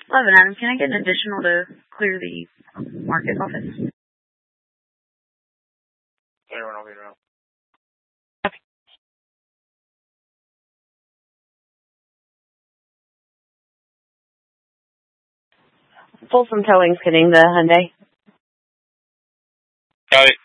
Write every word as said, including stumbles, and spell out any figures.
Eleven, Adam, can I get an additional to clear the market office? Everyone will be around. Okay. Folsom Towing's getting the Hyundai. Got it.